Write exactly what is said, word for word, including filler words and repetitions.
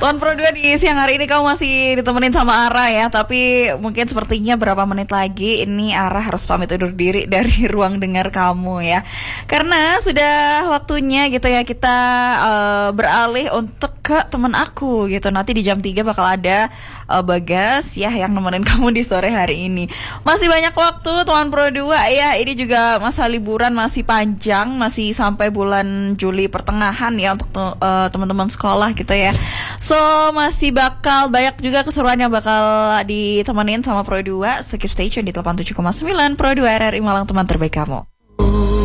Tuan Pro dua di siang hari ini kamu masih ditemenin sama Ara ya. Tapi mungkin sepertinya berapa menit lagi ini Ara harus pamit undur diri dari ruang dengar kamu ya. Karena sudah waktunya gitu ya kita uh, beralih untuk ke teman aku gitu. Nanti di jam tiga bakal ada uh, Bagas ya yang nemenin kamu di sore hari ini. Masih banyak waktu Tuan Pro dua ya. Ini juga masa liburan masih panjang, masih sampai bulan Juli pertengahan ya untuk uh, teman-teman sekolah gitu ya. So masih bakal banyak juga keseruan yang bakal ditemenin sama Pro dua. So keep stay tune di delapan puluh tujuh koma sembilan Pro dua R R I Malang, teman terbaik kamu.